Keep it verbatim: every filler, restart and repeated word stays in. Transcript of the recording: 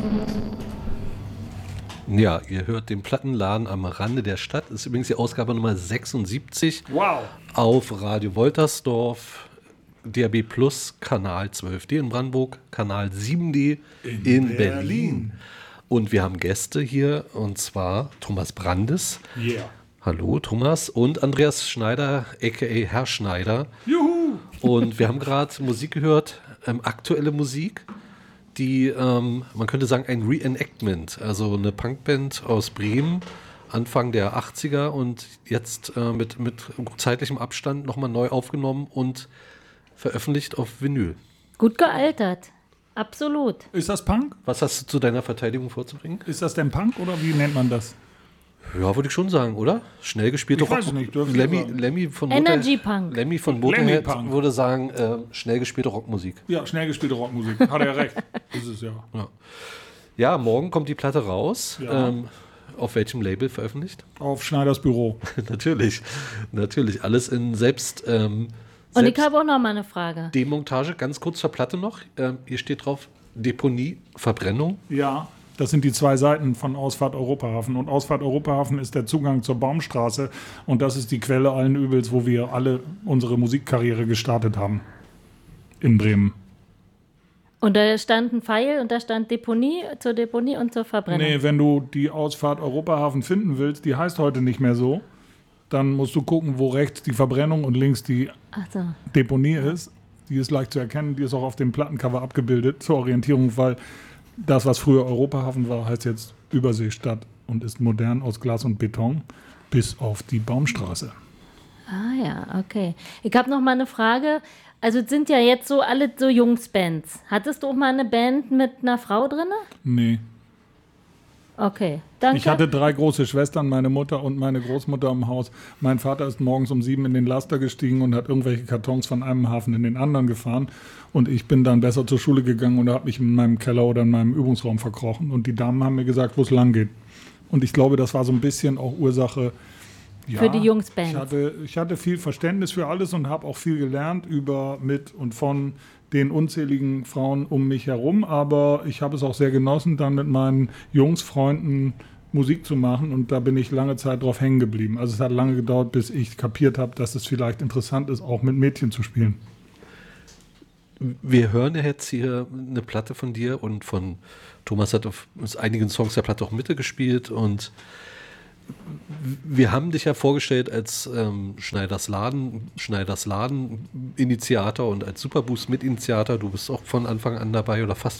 Ja, ihr hört den Plattenladen am Rande der Stadt. Das ist übrigens die Ausgabe Nummer sechsundsiebzig. Wow. Auf Radio Woltersdorf, D A B Plus, Kanal zwölf D in Brandenburg, Kanal sieben D in, in Berlin. Berlin. Und wir haben Gäste hier, und zwar Thomas Brandes. Yeah. Hallo Thomas. Und Andreas Schneider, a k a. Herr Schneider. Juhu. Und wir haben gerade Musik gehört, ähm, aktuelle Musik, die, ähm, man könnte sagen, ein Reenactment, also eine Punkband aus Bremen, Anfang der achtziger und jetzt äh, mit, mit zeitlichem Abstand nochmal neu aufgenommen und veröffentlicht auf Vinyl. Gut gealtert, absolut. Ist das Punk? Was hast du zu deiner Verteidigung vorzubringen? Ist das denn Punk oder wie nennt man das? Ja, würde ich schon sagen, oder? Schnell gespielte Ich weiß es nicht, dürfen Lemmy, wir sagen. Lemmy von Energy Motor- Punk. Lemmy von Motorhead Lemmy Punk. würde sagen, äh, schnell gespielte Rockmusik. Ja, schnell gespielte Rockmusik. Hat er recht. Ist es ja. Ja. Ja, morgen kommt die Platte raus. Ja. Ähm, auf welchem Label veröffentlicht? Auf Schneiders Büro. natürlich, natürlich. Alles in selbst, ähm, Und selbst ich habe auch noch mal eine Frage. Demontage. Ganz kurz zur Platte noch. Ähm, hier steht drauf Deponie, Verbrennung. Ja, das sind die zwei Seiten von Ausfahrt Europahafen. Und Ausfahrt Europahafen ist der Zugang zur Baumstraße. Und das ist die Quelle allen Übels, wo wir alle unsere Musikkarriere gestartet haben. In Bremen. Und da stand ein Pfeil und da stand Deponie, zur Deponie und zur Verbrennung. Nee, wenn du die Ausfahrt Europahafen finden willst, die heißt heute nicht mehr so, dann musst du gucken, wo rechts die Verbrennung und links die Ach so. Deponie ist. Die ist leicht zu erkennen, die ist auch auf dem Plattencover abgebildet zur Orientierung, weil das, was früher Europahafen war, heißt jetzt Überseestadt und ist modern aus Glas und Beton bis auf die Baumstraße. Ah ja, okay. Ich habe noch mal eine Frage. Also es sind ja jetzt so alle so Jungsbands. Hattest du auch mal eine Band mit einer Frau drin? Nee. Okay, danke. Ich hatte drei große Schwestern, meine Mutter und meine Großmutter im Haus. Mein Vater ist morgens um sieben in den Laster gestiegen und hat irgendwelche Kartons von einem Hafen in den anderen gefahren. Und ich bin dann besser zur Schule gegangen und habe mich in meinem Keller oder in meinem Übungsraum verkrochen. Und die Damen haben mir gesagt, wo es lang geht. Und ich glaube, das war so ein bisschen auch Ursache. Ja, für die Jungsbands. Ich hatte, ich hatte viel Verständnis für alles und habe auch viel gelernt über, mit und von den unzähligen Frauen um mich herum. Aber ich habe es auch sehr genossen, dann mit meinen Jungsfreunden Musik zu machen. Und da bin ich lange Zeit drauf hängen geblieben. Also es hat lange gedauert, bis ich kapiert habe, dass es vielleicht interessant ist, auch mit Mädchen zu spielen. Wir hören ja jetzt hier eine Platte von dir und von Thomas hat auf einigen Songs der Platte auch Mitte gespielt und wir haben dich ja vorgestellt als ähm, Schneiders Laden, Schneiders Laden Initiator und als Superboost Mitinitiator. Du bist auch von Anfang an dabei oder fast